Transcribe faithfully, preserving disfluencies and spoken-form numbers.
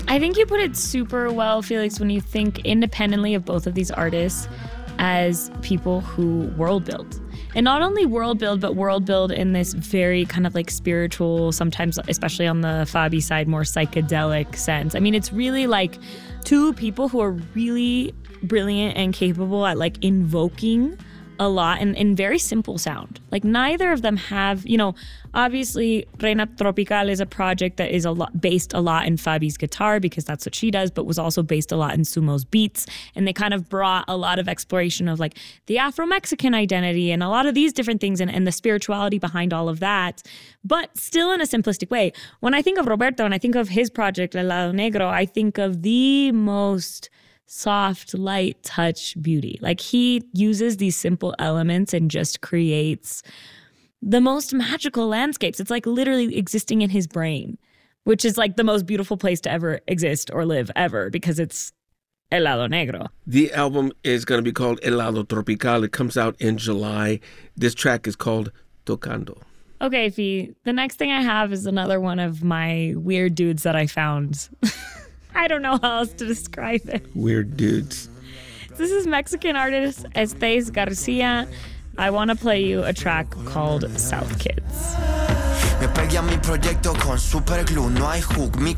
I think you put it super well, Felix, when you think independently of both of these artists as people who world build. And not only world build, but world build in this very kind of like spiritual, sometimes, especially on the Fabi side, more psychedelic sense. I mean, it's really like two people who are really brilliant and capable at like invoking a lot and in very simple sound. Like neither of them have, you know, obviously Reina Tropical is a project that is a lot based a lot in Fabi's guitar because that's what she does, but was also based a lot in Sumo's beats. And they kind of brought a lot of exploration of like the Afro-Mexican identity and a lot of these different things and, and the spirituality behind all of that, but still in a simplistic way. When I think of Roberto and I think of his project, El Lado Negro, I think of the most soft, light touch beauty. Like he uses these simple elements and just creates the most magical landscapes. It's like literally existing in his brain, which is like the most beautiful place to ever exist or live ever because it's El Lado Negro. The album is going to be called El Lado Tropical. It comes out in July. This track is called Tocando. Okay, Fee. The next thing I have is another one of my weird dudes that I found. I don't know how else to describe it. Weird dudes. This is Mexican artist Estés Garcia. I want to play you a track called South Kids. Me pegué a mi proyecto con super glue, no hay hook. Mi